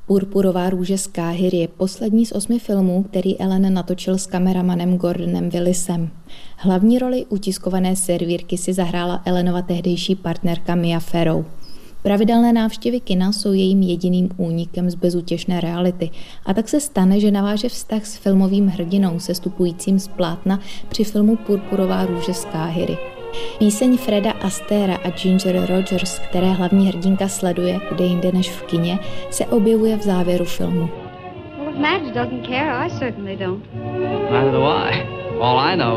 Purpurová růže z Káhiry je poslední z 8 filmů, který Ellen natočil s kameramanem Gordonem Willisem. Hlavní roli utiskované servírky si zahrála Ellenova tehdejší partnerka Mia Farrow. Pravidelné návštěvy kina jsou jejím jediným únikem z bezútěšné reality a tak se stane, že naváže vztah s filmovým hrdinou sestupujícím z plátna při filmu Purpurová růže z Káhiry. Píseň Freda Astéra a Ginger Rogers, které hlavní hrdinka sleduje kde jinde než v kině, se objevuje v závěru filmu. Well, if Madge doesn't care, I certainly don't. Neither do I. All I know